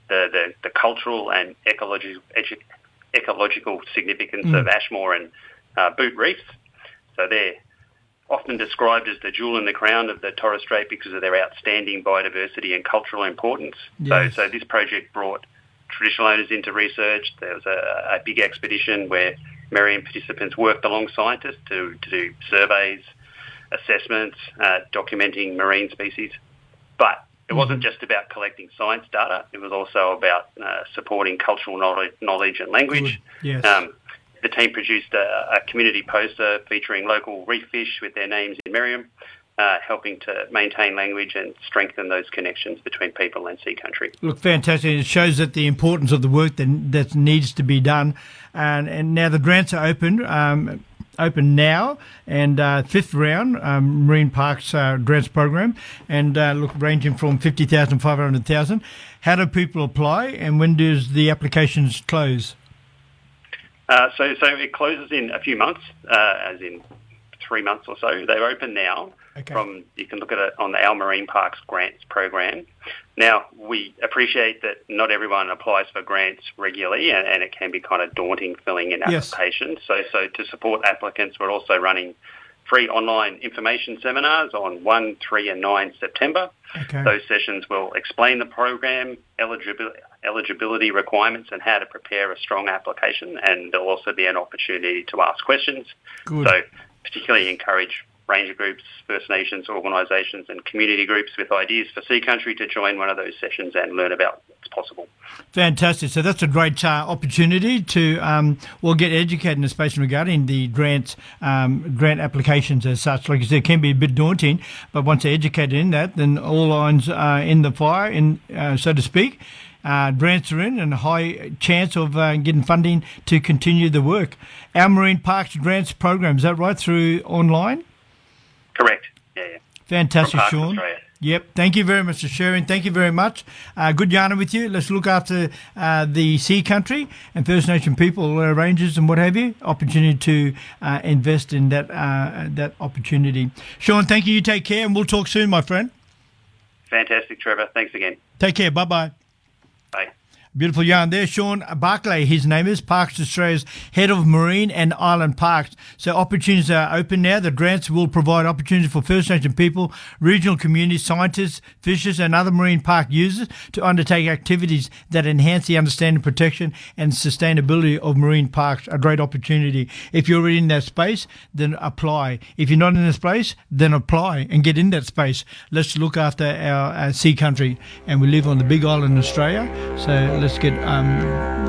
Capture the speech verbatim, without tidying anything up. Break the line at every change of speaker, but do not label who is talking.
the, the, the cultural and ecological ecological significance
Mm.
of Ashmore and uh, Boot Reefs. So they're often described as the jewel in the crown of the Torres Strait because of their outstanding biodiversity and cultural importance.
Yes.
So, so this project brought traditional owners into research. There was a, a big expedition where Meriam participants worked along scientists to, to do surveys, assessments, uh, documenting marine species. But it wasn't just about collecting science data. It was also about uh, supporting cultural knowledge, knowledge and language.
Good. Yes.
Um, the team produced a, a community poster featuring local reef fish with their names in Meriam, uh, helping to maintain language and strengthen those connections between people and sea country.
Look, fantastic. It shows that the importance of the work that, that needs to be done. And, and now the grants are open. Um, open now, and uh, fifth round, um, Marine Parks uh, grants program, and uh, look, ranging from fifty thousand, five hundred thousand. How do people apply, and when does the applications close?
Uh, so, so it closes in a few months, uh, as in three months or so. They're open now.
Okay.
From you can look at it on the Our Marine Parks Grants program. Now, we appreciate that not everyone applies for grants regularly, and, and it can be kind of daunting filling in
Yes.
applications. So, so to support applicants, we're also running free online information seminars on first, third and ninth September.
Okay.
Those sessions will explain the program, eligibility, eligibility requirements and how to prepare a strong application, and there'll also be an opportunity to ask questions.
Good.
So particularly encourage ranger groups, First Nations organisations and community groups with ideas for sea country to join one of those sessions and learn about what's possible.
Fantastic. So that's a great uh, opportunity to um, well get educated in the space regarding the grants, um, grant applications as such. Like you said, it can be a bit daunting, but once they're educated in that, then all lines are in the fire, in uh, so to speak. Uh, grants are in, and a high chance of uh, getting funding to continue the work. Our Marine Parks Grants program, is that right, through online?
Correct. Yeah, yeah.
Fantastic,
From Parks
Sean.
Australia.
Yep. Thank you very much for sharing. Thank you very much. Uh, good yarning with you. Let's look after uh, the sea country and First Nation people, uh, rangers and what have you. Opportunity to uh, invest in that uh, that opportunity. Sean, thank you. You take care, and we'll talk soon, my friend.
Fantastic, Trevor. Thanks again.
Take care. Bye-bye.
Bye.
Beautiful yarn there. Sean Barclay, his name is, Parks Australia's Head of Marine and Island Parks. So opportunities are open now. The grants will provide opportunities for First Nation people, regional communities, scientists, fishers and other marine park users to undertake activities that enhance the understanding, protection and sustainability of marine parks. A great opportunity. If you're already in that space, then apply. If you're not in that space, then apply and get in that space. Let's look after our, our sea country. And we live on the big island in Australia. So let's get um,